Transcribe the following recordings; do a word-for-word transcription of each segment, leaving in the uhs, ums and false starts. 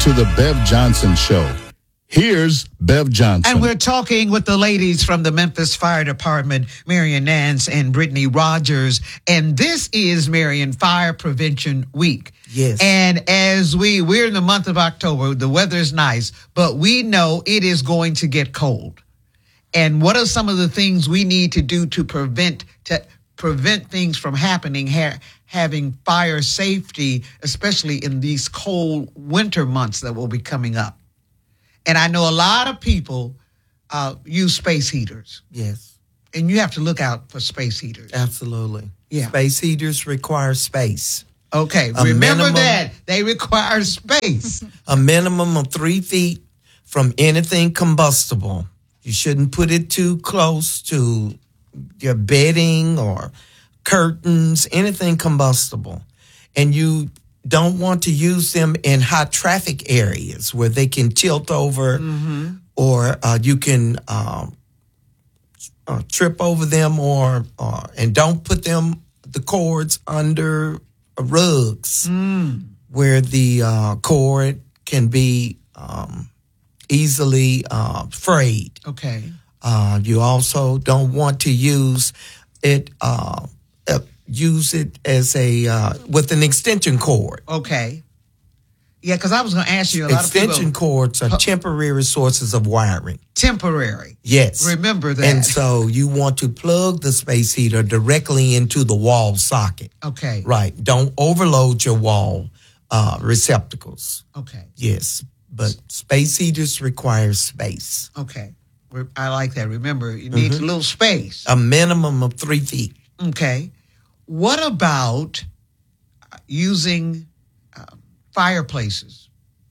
to the Bev Johnson Show. Here's Bev Johnson. And we're talking with the ladies from the Memphis Fire Department, Marion Nance and Brittany Rogers. And this is Marion Fire Prevention Week. Yes. And as we, we're in the month of October, the weather is nice, but we know it is going to get cold. And what are some of the things we need to do to prevent, to prevent things from happening, ha- having fire safety, especially in these cold winter months that will be coming up? And I know a lot of people uh, use space heaters. Yes. And you have to look out for space heaters. Absolutely. Yeah. Space heaters require space. Okay. A Remember minimum- that. They require space. A minimum of three feet from anything combustible. You shouldn't put it too close to your bedding or curtains, anything combustible. And you don't want to use them in high traffic areas where they can tilt over, mm-hmm. or uh, you can um, uh, trip over them, or, or and don't put them, the cords, under rugs Mm. where the uh, cord can be um, easily uh, frayed. Okay. Uh, you also don't want to use it. Uh, uh, use it as a uh, with an extension cord. Okay. Yeah, because I was going to ask you a lot Extension of people. cords are temporary sources of wiring. Temporary. Yes. Remember that. And so you want to plug the space heater directly into the wall socket. Okay. Right. Don't overload your wall uh, receptacles. Okay. Yes. But space heaters require space. Okay. Re- I like that. Remember, you need Mm-hmm. a little space. A minimum of three feet. Okay. What about using um, fireplaces?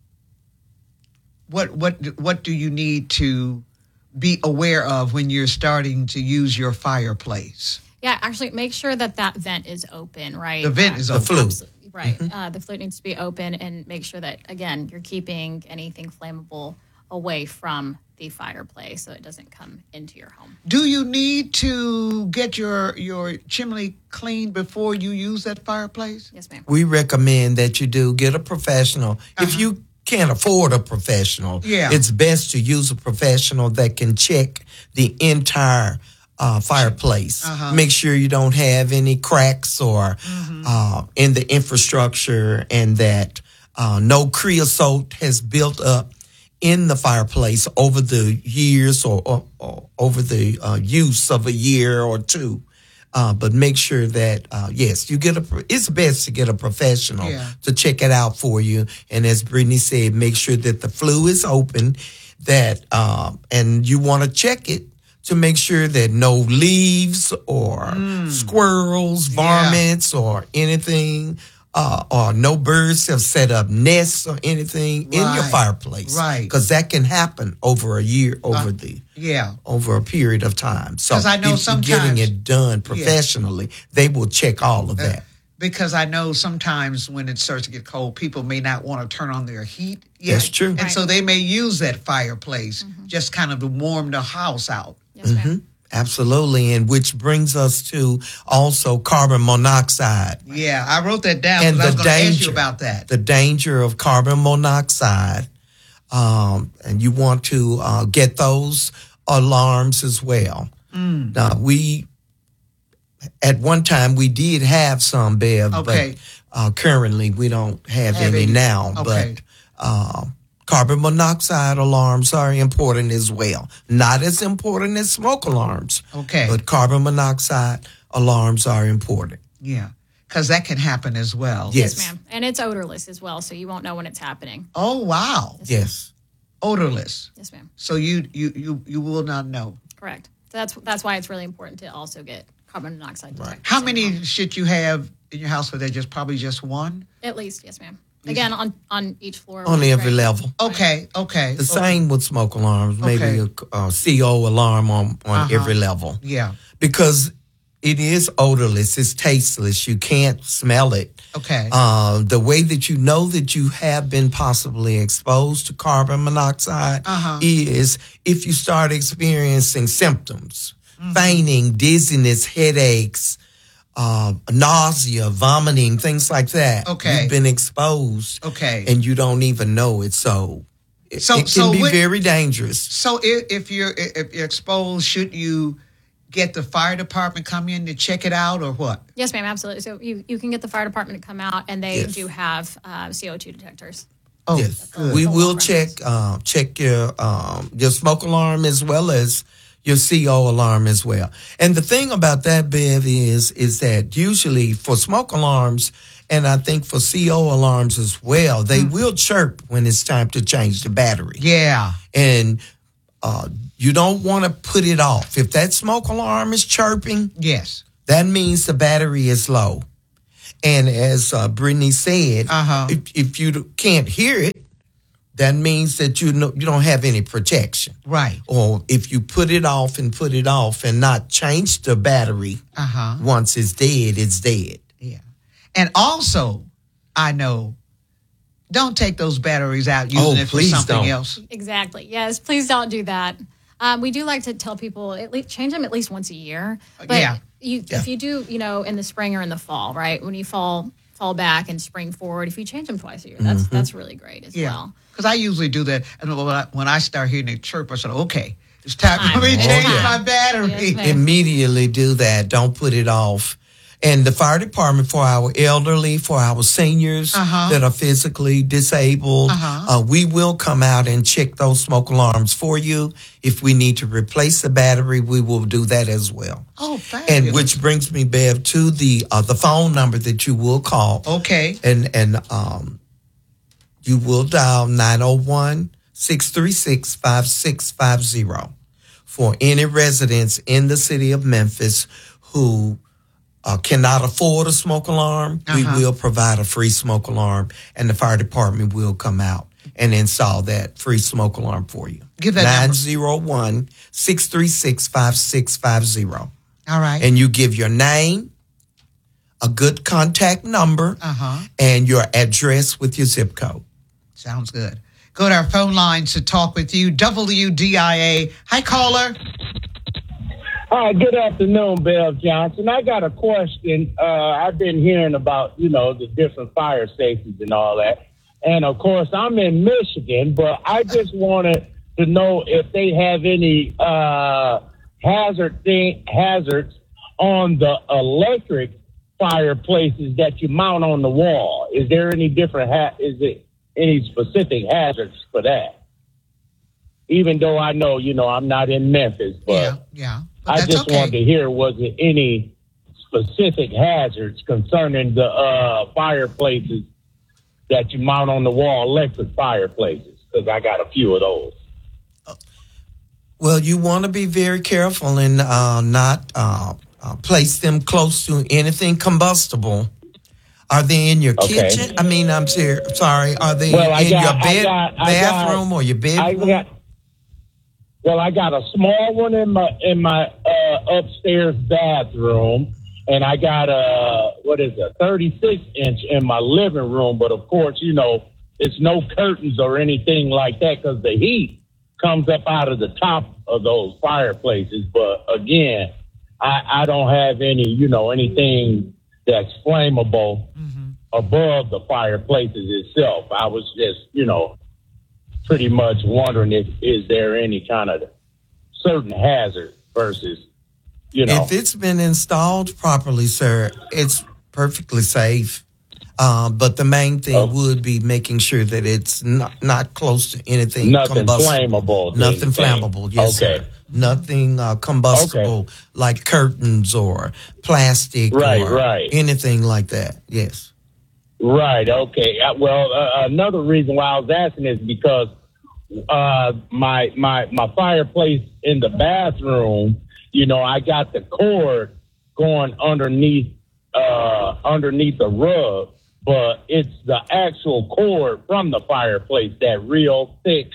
What what what do you need to be aware of when you're starting to use your fireplace? Yeah, actually, make sure that that vent is open, right? The vent Uh, is The open. flue. Absolutely, right. Uh, the flute needs to be open, and make sure that, again, you're keeping anything flammable away from the fireplace so it doesn't come into your home. Do you need to get your your chimney cleaned before you use that fireplace? Yes, ma'am. We recommend that you do get a professional. Uh-huh. If you can't afford a professional, Yeah. it's best to use a professional that can check the entire uh, fireplace. Uh-huh. Make sure you don't have any cracks or Mm-hmm. uh, in the infrastructure, and that uh, no creosote has built up in the fireplace over the years, or, or, or over the uh, use of a year or two. Uh, but make sure that, uh, yes, you get a, it's best to get a professional Yeah. to check it out for you. And as Brittany said, make sure that the flue is open, that, uh, and you want to check it to make sure that no leaves or squirrels, varmints, or anything, uh, or no birds have set up nests or anything in your Right. fireplace. Right. Because that can happen over a year, over Uh, the Yeah. over a period of time. So 'Cause I know if you're getting sometimes- it done professionally, they will check all of that. Because I know sometimes when it starts to get cold, people may not want to turn on their heat yet. That's true. And Right. so they may use that fireplace just kind of to warm the house out. Yes, ma'am. Absolutely. And which brings us to also carbon monoxide. Yeah, I wrote that down And because I was the going to ask you danger. about that. The danger of carbon monoxide. Um, and you want to uh, get those alarms as well. Mm. Now, we, at one time, we did have some, Bev, Okay. but uh, currently we don't have, Have any any. now. Okay. But uh, carbon monoxide alarms are important as well. Not as important as smoke alarms. Okay. But carbon monoxide alarms are important. Yeah, because that can happen as well. Yes. Yes, ma'am. And it's odorless as well, so you won't know when it's happening. Oh, wow. Yes. Odorless. Yes, ma'am. So you you you you will not know. Correct. So that's that's why it's really important to also get carbon monoxide detectors. How in many your home. should you have in your house? Are there just probably just one? At least, yes, ma'am. Again, on on each floor. On one, every right? level. Okay, okay. The same with smoke alarms, maybe Okay. a, a C O alarm on, on Uh-huh. every level. Yeah. Because it is odorless, it's tasteless, you can't smell it. Okay. Uh, the way that you know that you have been possibly exposed to carbon monoxide Uh-huh. is if you start experiencing symptoms, Mm-hmm. fainting, dizziness, headaches, uh, nausea, vomiting, things like that. Okay. You've been exposed. Okay. And you don't even know it. So it, So- it can so be what- very dangerous. So if, if you're if you're exposed, should you get the fire department come in to check it out or what? Yes, ma'am, absolutely. So you, you can get the fire department to come out, and they Yes. do have uh, C O two detectors. Oh, Yes, good. we Full will reference. check uh, check your um, your smoke alarm as well as your C O alarm as well. And the thing about that, Bev, is is that usually for smoke alarms, and I think for C O alarms as well, they Mm. will chirp when it's time to change the battery. Yeah. And uh, you don't want to put it off. If that smoke alarm is chirping, Yes. that means the battery is low. And as uh, Brittany said, Uh-huh. if, if you can't hear it, that means that you know, you don't have any protection. Right. Or if you put it off and put it off and not change the battery Uh-huh. once it's dead, it's dead. Yeah. And also, I know, don't take those batteries out using Oh, it for please something don't. else. Exactly. Yes, please don't do that. Um, we do like to tell people at least change them at least once a year. But Yeah. you, Yeah. if you do, you know, in the spring or in the fall, right? When you fall fall back and spring forward, if you change them twice a year, that's Mm-hmm. that's really great as Yeah. well. Because I usually do that. And when I, when I start hearing it chirp, I said, okay, it's time for Time. me to Oh, change yeah. my battery. Yes, ma'am. Immediately do that. Don't put it off. And the fire department, for our elderly, for our seniors Uh-huh. that are physically disabled, Uh-huh. uh, we will come out and check those smoke alarms for you. If we need to replace the battery, we will do that as well. Oh, fabulous. And which brings me, Bev, to the uh, the phone number that you will call. Okay. And and um, you will dial nine oh one, six three six, five six five zero for any residents in the city of Memphis who uh, cannot afford a smoke alarm. We Uh-huh. will provide a free smoke alarm, and the fire department will come out and install that free smoke alarm for you. Give that number. nine oh one, six three six, five six five zero. All right. And you give your name, a good contact number, Uh-huh. and your address with your zip code. Sounds good. Go to our phone lines to talk with you. W D I A. Hi, caller. Hi, good afternoon, Bev Johnson. I got a question. Uh, I've been hearing about, you know, the different fire stations and all that. And, of course, I'm in Michigan, but I just wanted to know if they have any uh, hazard thing, hazards on the electric fireplaces that you mount on the wall. Is there any different, ha- is it any specific hazards for that? Even though I know, you know, I'm not in Memphis, but Yeah, yeah. But I that's just okay. wanted to hear, was there any specific hazards concerning the uh, fireplaces that you mount on the wall, electric fireplaces? Because I got a few of those. Well, you want to be very careful and uh, not uh, uh, place them close to anything combustible. Are they in your Okay. kitchen? I mean, I'm ser- sorry. Are they Well, I in got- your I bed, got- I got- bathroom or your I bedroom? got, well, I got a small one in my in my uh, upstairs bathroom, and I got a what is it, thirty-six inch in my living room. But of course, you know, it's no curtains or anything like that because the heat comes up out of the top of those fireplaces. But again, I, I don't have any, you know, anything that's flammable above the fireplaces itself. I was just, you know, pretty much wondering if is there any kind of certain hazard versus, you know. If it's been installed properly, sir, it's perfectly safe. Um, but the main thing Oh. would be making sure that it's not, not close to anything Nothing combustible. flammable. Nothing thing. flammable, yes, Okay. sir. Nothing uh, combustible like curtains or plastic Right, or right. anything like that, yes. Right. Okay. Uh, well, uh, another reason why I was asking is because uh, my my my fireplace in the bathroom, you know, I got the cord going underneath uh, underneath the rug, but it's the actual cord from the fireplace, that real thick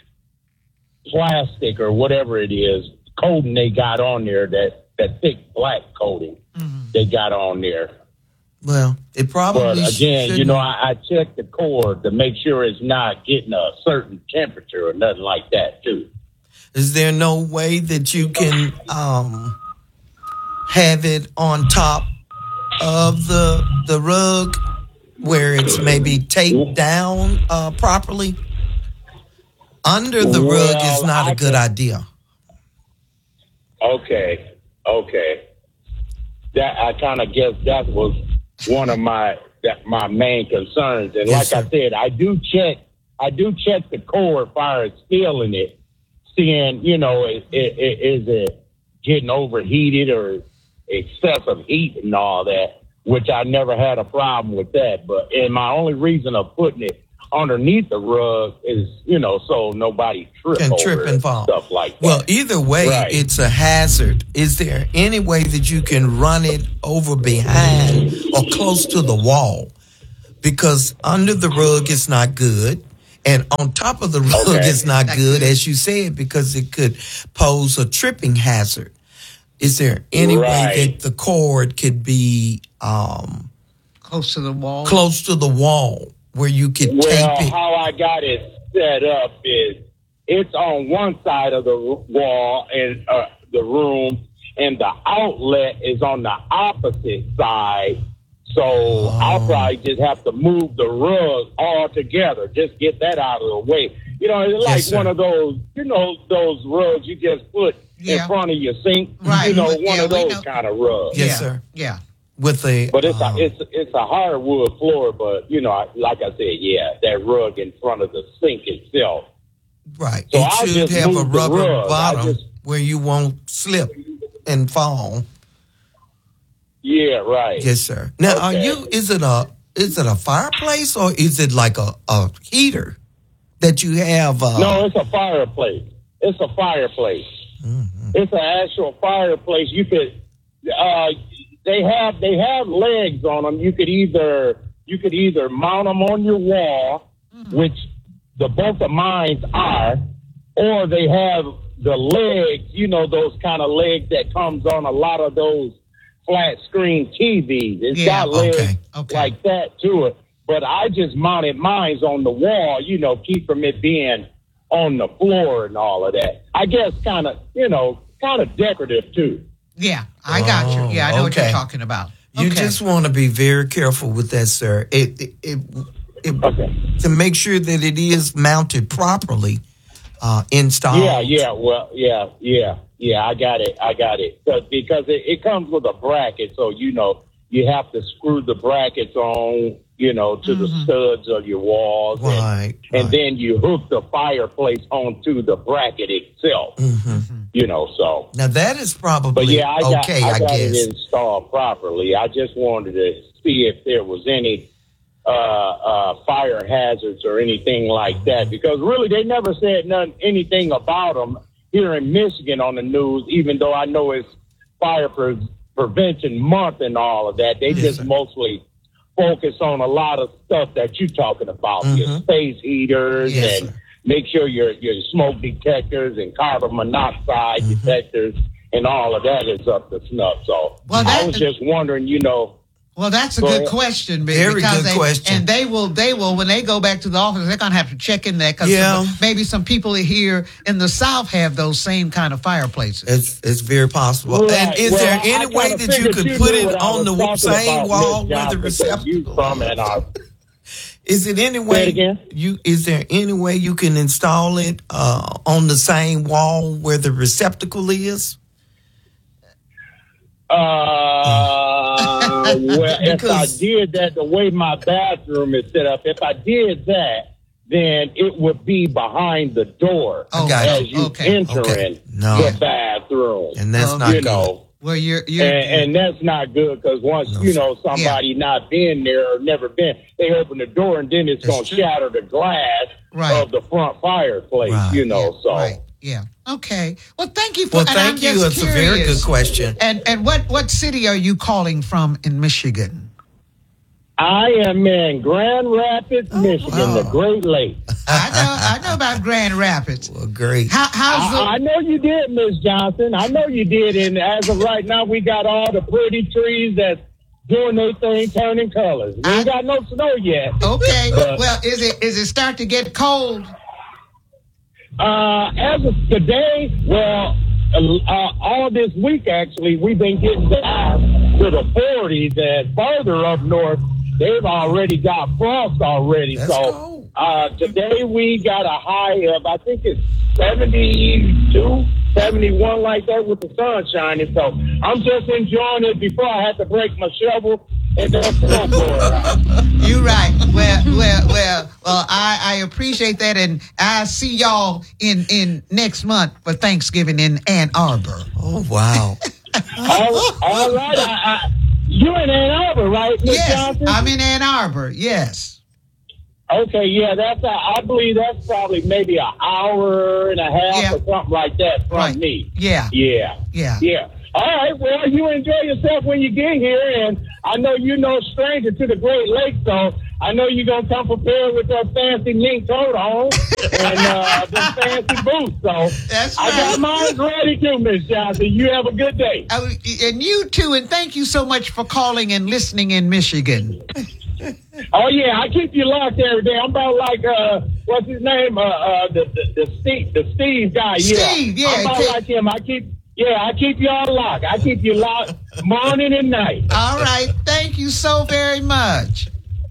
plastic or whatever it is coating they got on there, that that thick black coating they got on there. Well, it probably But again, you shouldn't- know, I, I check the cord to make sure it's not getting a certain temperature or nothing like that, too. Is there no way that you can um, have it on top of the the rug where it's maybe taped down uh, properly? Under the rug Well, is not I a good can- idea. Okay, okay. That I kind of guess that was one of my that my main concerns. And Yes, like sir. I said, I do check. I do check the core if fire is still in it, seeing you know is, is it getting overheated or excessive heat and all that. Which I never had a problem with that. But and my only reason of putting it underneath the rug is you know so nobody trip Can over trip it and fall. stuff like that. Well, either way, Right. it's a hazard. Is there any way that you can run it over behind or close to the wall? Because under the rug is not good. And on top of the rug Okay. is not Not good, good. as you said, because it could pose a tripping hazard. Is there any way Right. that the cord could be um, Close to the wall. close to the wall where you could Well, tape it? how I got it set up is it's on one side of the wall and uh, the room, and the outlet is on the opposite side. So Oh. I'll probably just have to move the rug all together. Just get that out of the way. You know, it's like Yes, sir. one of those, you know, those rugs you just put Yeah. in front of your sink. Right. You know, But, one yeah, of we those know- kind of rugs. Yes, yeah. sir. Yeah. With a, But it's um, a it's it's a hardwood floor. But you know, I- like I said, yeah, that rug in front of the sink itself. right. So it I'll should just have a move the rubber rug. I bottom just- where you won't slip and fall. Yeah, right. Yes, sir. Now, are Okay. you? Is it a is it a fireplace or is it like a, a heater that you have? Uh, No, it's a fireplace. It's a fireplace. Mm-hmm. It's an actual fireplace. You could, uh, they have they have legs on them. You could either you could either mount them on your wall, which the both of mine are, or they have the legs. You know those kind of legs that comes on a lot of those flat screen T Vs. It's Yeah, got legs okay, okay. like that to it. But I just mounted mine on the wall, you know, keep from it being on the floor and all of that. I guess kind of, you know, kind of decorative too. Yeah. I got Oh, you. Yeah, I know what you're okay. talking about. You Okay. just want to be very careful with that, sir. It, it, it, it Okay. to make sure that it is mounted properly, uh, installed. Yeah, yeah, well, yeah, yeah, yeah. I got it. I got it. 'Cause- Because it, it comes with a bracket, so you know you have to screw the brackets on, you know, to the studs of your walls, and, Right, and right. then you hook the fireplace onto the bracket itself. Mhm. You know, so. Now that is probably But yeah, I got, okay. I I, got guess. it installed properly. I just wanted to see if there was any uh, uh, fire hazards or anything like that, because really they never said none anything about them here in Michigan on the news. Even though I know it's Fire Pre- Prevention Month and all of that, they Yes, just sir. mostly focus on a lot of stuff that you're talking about, your Mhm. space heaters Yes, and sir. make sure your your smoke detectors and carbon monoxide Mm-hmm. detectors and all of that is up to snuff. So Well, I that- was just wondering, you know, Well, that's a Go good ahead. question, Big, Very because good they, question. And they will, they will, when they go back to the office, they're gonna have to check in there because Yeah. maybe some people here in the South have those same kind of fireplaces. It's it's very possible. Right. And is Well, there I any way kinda that you figured could you put knew it what I on the was talking same about, wall Miss where the Johnson, 'cause you receptacle? from and uh, Is it any Say it way again? you? Is there any way you can install it uh, on the same wall where the receptacle is? Uh, well, if I Because- did that the way my bathroom is set up, if I did that, then it would be behind the door Oh, got as it. you okay, enter okay. in No. the bathroom. And that's Um, not you good. know, Well, you're, you're, and, and that's not good because once No, you know somebody not been there or never been, they open the door and then it's That's going to true. shatter the glass Right. of the front fireplace. Right. You know, so. right, yeah, okay. Well, thank you for. Well, and I'm thank you. just It's a very curious. good question. And and what what city are you calling from in Michigan? I am in Grand Rapids, Michigan, wow. the Great Lakes. I know I know about Grand Rapids. Well, great. How, how's the? I, I know you did, Miss Johnson. I know you did. And as of right now, we got all the pretty trees that's doing their thing, turning colors. We ain't got no snow yet. Okay. Uh, Well, is it is it start to get cold? Uh, as of today, well, uh, uh, all this week, actually, we've been getting the to the forties, and further up north, they've already got frost already. That's so cold. uh, today we got a high of, I think it's seventy-two, seventy-one like that with the sun shining. So I'm just enjoying it before I have to break my shovel and then snowboard. You're right. Well, well, well, well, I, I appreciate that, and I see y'all in, in next month for Thanksgiving in Ann Arbor. Oh, wow. all, all right. I, I, you in Ann Arbor, right, Miz Yes, Johnson? I'm in Ann Arbor. Yes. Okay, yeah, that's, a, I believe that's probably maybe an hour and a half Yeah. or something like that from Right. me. Yeah. Yeah. Yeah. Yeah. All right, well, you enjoy yourself when you get here, and I know you're no stranger to the Great Lakes, so I know you're going to come prepared with that fancy mink coat on and uh, them fancy boots. So That's I got right. mine ready too, Miss Johnson. You have a good day. Oh, and you too, and thank you so much for calling and listening in Michigan. Oh, yeah, I keep you locked every day. I'm about like, uh, what's his name? Uh, uh, the, the, the, Steve, the Steve guy. Yeah. Steve, yeah, I'm about take- like him. I keep, yeah, I keep you all locked. I keep you locked morning and night. All right. Thank you so very much.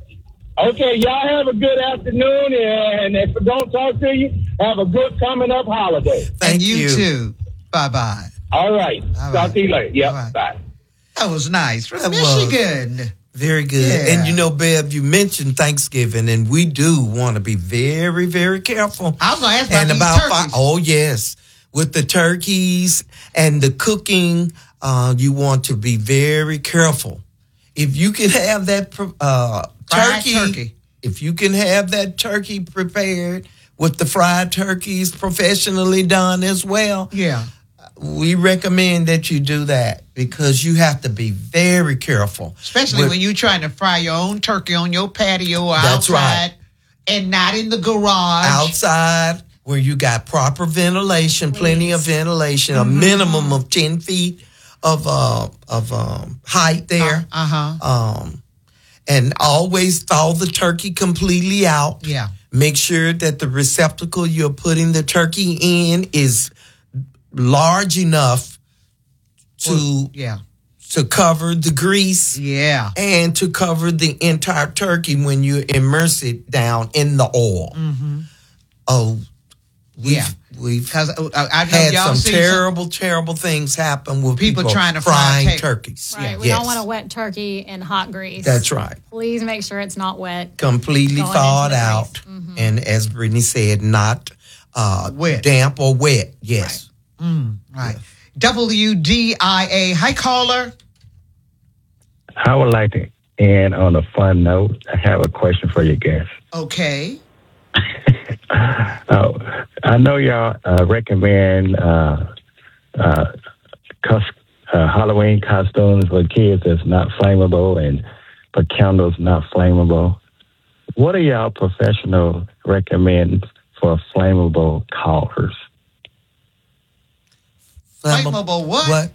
Okay, y'all have a good afternoon, and if I don't talk to you, have a good coming up holiday. Thank and you, you. too. Bye-bye. All right. All Talk right. to you later. Yep. All right. Bye. That was nice. From That was. Michigan. Very good. Yeah. And you know, Bev, you mentioned Thanksgiving, and we do want to be very, very careful. I was going to ask about and these about turkeys. fi- oh yes, with the turkeys and the cooking, uh, you want to be very careful. If you can have that pr- uh, Fried turkey, turkey. if you can have that turkey prepared with the fried turkeys professionally done as well, Yeah. we recommend that you do that because you have to be very careful. Especially with- when you're trying to fry your own turkey on your patio or That's outside right. and not in the garage. outside where you got proper ventilation, plenty of ventilation, Mm-hmm. a minimum of ten feet of uh of um height there. Uh-huh. Um and always thaw the turkey completely out. Yeah. Make sure that the receptacle you're putting the turkey in is large enough to Yeah. to cover the grease Yeah. and to cover the entire turkey when you immerse it down in the oil. Mm-hmm. Oh, we've, Yeah. we've Because uh, I know had y'all some see terrible, terrible things happen with People people, trying to fry frying turkey. turkeys. Right. We Yes. don't want to wet turkey in hot grease. That's right. Please make sure it's not wet. Completely Going into thawed the out, grease. Mm-hmm. and as Brittany said, not uh, Wet. damp or wet. Yes. Right. W D I A. Hi, caller. I would like to end on a fun note. I have a question for your guests. Okay. Uh, I know y'all uh, recommend uh, uh, cus- uh, Halloween costumes for kids that's not flammable and for candles not flammable. What do y'all professional recommend for flammable collars? Flammable what? What?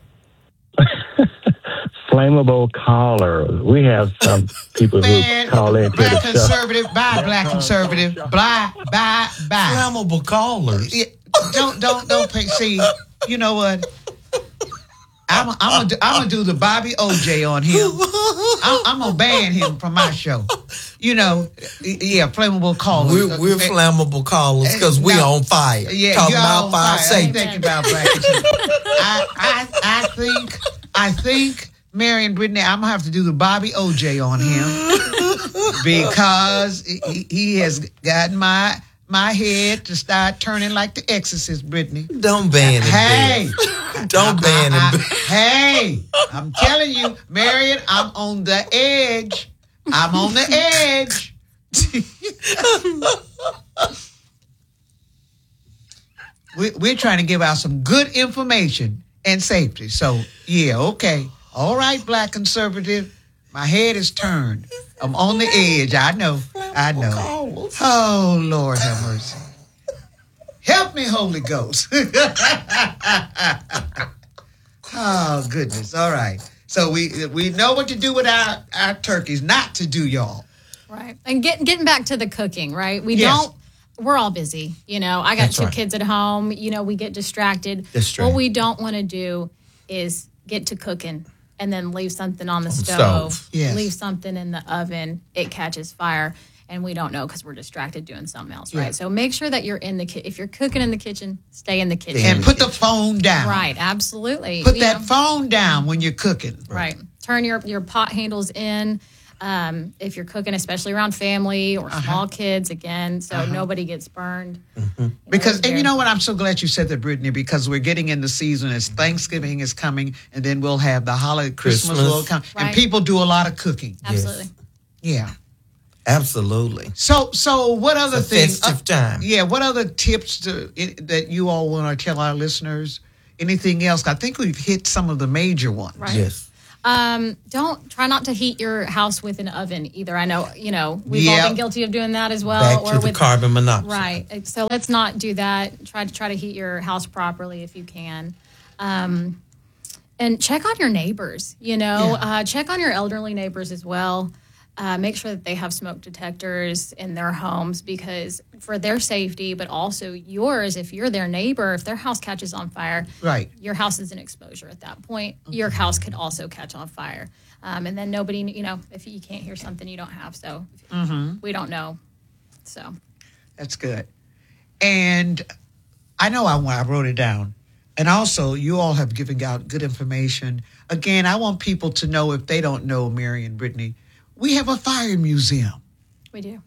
Flammable collars. We have some people Man, who call into black the show. conservative, bye, black conservative, bye, bye, bye. Flammable collars. Yeah, don't, don't, don't pay. See, you know what? I'm, I'm gonna, do, I'm gonna do the Bobby O J on him. I'm, I'm gonna ban him from my show. You know, yeah, flammable collars. We're, we're flammable collars because we Now- on fire. Yeah, Talking you're about on fire fire. I'm safety. thinking about black conservative. I, I, I think, I think, Mary and Brittany, I'm gonna have to do the Bobby O J on him because he, he has gotten my my head to start turning like the Exorcist, Brittany. Don't ban it. Hey, Bill. Don't ban I- it. I- hey, I'm telling you, Marion, I'm on the edge. I'm on the edge. we, we're trying to give out some good information and safety. So, yeah, okay. All right, black conservative. My head is turned. I'm on the edge. I know. I know. Oh, Lord have mercy. Help me, Holy Ghost. Oh, goodness. All right. So we we know what to do with our, our turkeys, not to do, y'all. Right. And get, getting back to the cooking, right? We Yes. don't, we're all busy. You know, I got That's two right. kids at home. You know, we get distracted. Distracted. What we don't want to do is get to cooking and then leave something on the On the stove, stove. Yes. leave something in the oven, it catches fire. And we don't know because we're distracted doing something else, right? Yeah. So make sure that you're in the kitchen. If you're cooking in the kitchen, stay in the kitchen. And put the phone down. Right, absolutely. Put You that know, phone down when you're cooking. Right. Turn your, your pot handles in um, if you're cooking, especially around family or small kids, again, so nobody gets burned. Because, You know, and you know what? I'm so glad you said that, Brittany, because we're getting in the season as Thanksgiving is coming, and then we'll have the holiday, Christmas, Christmas. will come. And Right. people do a lot of cooking. Absolutely. Yeah. Absolutely. So, so what other It's a things? festive time. Yeah, what other tips to, it, that you all want to tell our listeners? Anything else? I think we've hit some of the major ones. Right. Yes. Um, don't try not to heat your house with an oven either. I know, you know, we've Yep. all been guilty of doing that as well. Back or to the with, carbon monoxide. Right. So let's not do that. Try to try to heat your house properly if you can. Um, and check on your neighbors, you know, Yeah. uh, check on your elderly neighbors as well. Uh, make sure that they have smoke detectors in their homes because for their safety, but also yours, if you're their neighbor, if their house catches on fire, Right. your house is an exposure at that point. Your house could also catch on fire. Um, and then nobody, you know, if you can't hear something you don't have. So we don't know. So That's good. And I know I, I wrote it down. And also, you all have given out good information. Again, I want people to know, if they don't know, Mary and Brittany, we have a fire museum we do.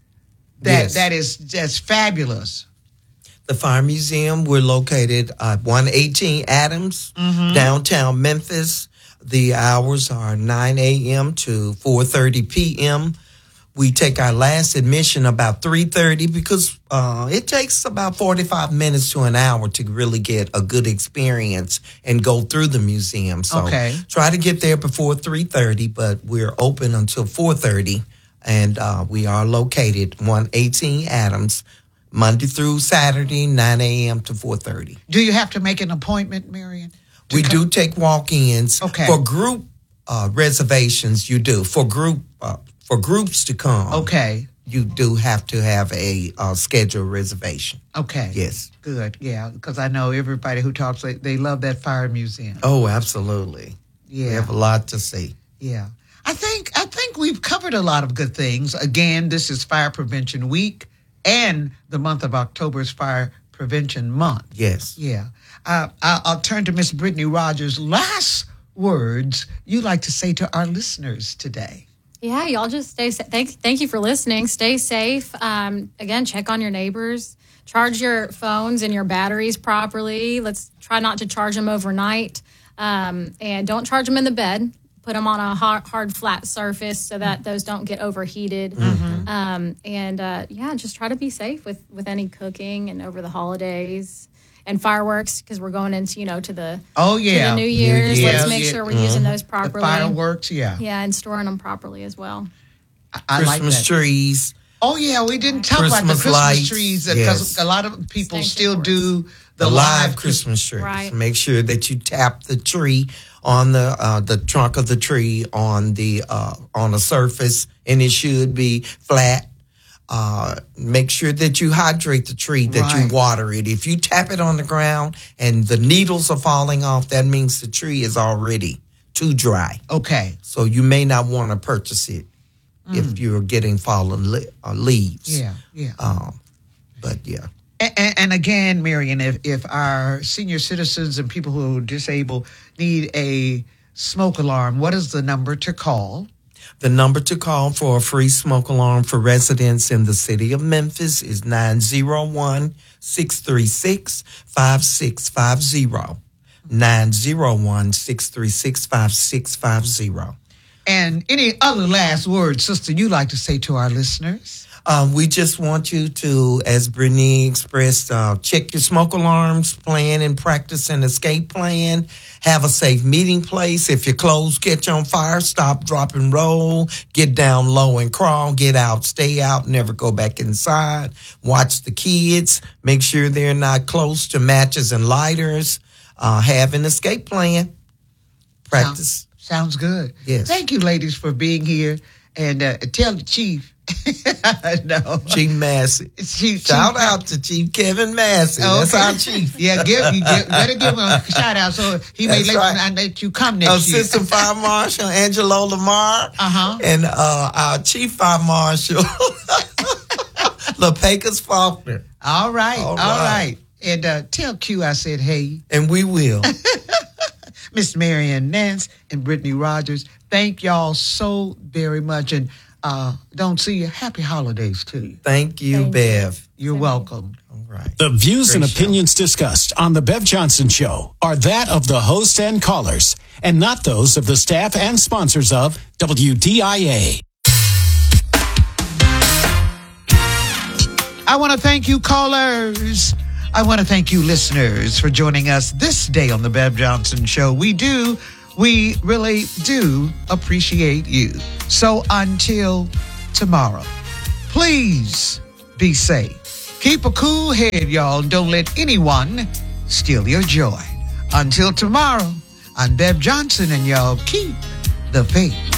that Yes. that is just fabulous. The Fire Museum, we're located at one eighteen Adams, downtown Memphis. The hours are nine a.m. to four thirty p.m. We take our last admission about three thirty because uh, it takes about forty-five minutes to an hour to really get a good experience and go through the museum. So Okay. try to get there before three thirty, but we're open until four thirty. And uh, we are located one eighteen Adams, Monday through Saturday, nine a.m. to four thirty. Do you have to make an appointment, Marion? We do take walk-ins. Okay. For group uh, reservations, you do. For group uh, for groups to come, Okay. you do have to have a uh, scheduled reservation. Okay. Yes. Good. Yeah. Because I know everybody who talks, they, they love that fire museum. Oh, absolutely. Yeah. We have a lot to see. Yeah. I think I think we've covered a lot of good things. Again, this is Fire Prevention Week, and the month of October is Fire Prevention Month. Yes. Yeah. Uh, I- I'll turn to Miss Brittany Rogers. Last words you like to say to our listeners today? Yeah, y'all just stay safe. Thank, thank you for listening. Stay safe. Um, again, check on your neighbors. Charge your phones and your batteries properly. Let's try not to charge them overnight. Um, and don't charge them in the bed. Put them on a hard, hard flat surface so that those don't get overheated. Mm-hmm. Um, and uh, yeah, just try to be safe with, with any cooking and over the holidays and fireworks because we're going into, you know, to the, Oh, to yeah. the New Year's. Year's. Let's make Yeah. sure we're using those The properly. fireworks, yeah. Yeah, and storing them properly as well. I, I like Christmas that. trees. Oh, yeah, we didn't talk about the Christmas Christmas lights, trees because yes. a lot of people Thank you still for it. do the, The live live Christmas trees. Right. Make sure that you tap the tree on the uh, the trunk of the tree on the uh, on the surface, and it should be flat. Uh, make sure that you hydrate the tree, that Right. you water it. If you tap it on the ground and the needles are falling off, that means the tree is already too dry. Okay. So you may not want to purchase it if you're getting fallen le- uh, leaves. Mm. Yeah, yeah. Um, but yeah. And, and again, Marion, if, if our senior citizens and people who are disabled need a smoke alarm, what is the number to call? The number to call for a free smoke alarm for residents in the city of Memphis is nine zero one, six three six, five six five zero. nine zero one, six three six, five six five zero. And any other last words, sister, you like to say to our listeners? Um, we just want you to, as Brittany expressed, uh, check your smoke alarms, plan and practice an escape plan. Have a safe meeting place. If your clothes catch on fire, stop, drop, and roll. Get down low and crawl. Get out, stay out, never go back inside. Watch the kids. Make sure they're not close to matches and lighters. Uh, have an escape plan. Practice. Sounds good. Yes. Thank you, ladies, for being here. And uh, tell the chief no. Chief Massey. Chief, Shout Chief, out to Chief Kevin Massey. That's Okay. our chief. Yeah, give, you give, better give him a shout out so he may That's let, right. you, let you come next year. Assistant Fire Marshal Angelo Lamar. Uh-huh. And uh, our Chief Fire Marshal, LaPecos Faulkner. All right, All all right. right. And uh, tell Q I said hey. And we will. Miss Marianne Nance and Brittany Rogers, thank y'all so very much. And uh, don't see you. Happy holidays to you. Thank you, Thank you. Bev. You're welcome. All right. The views Great and show. opinions discussed on The Bev Johnson Show are that of the host and callers, and not those of the staff and sponsors of W D I A. I want to thank you, callers. I want to thank you, listeners, for joining us this day on the Bev Johnson Show. We do, we really do appreciate you. So until tomorrow, please be safe. Keep a cool head, y'all. Don't let anyone steal your joy. Until tomorrow, I'm Bev Johnson, and y'all keep the faith.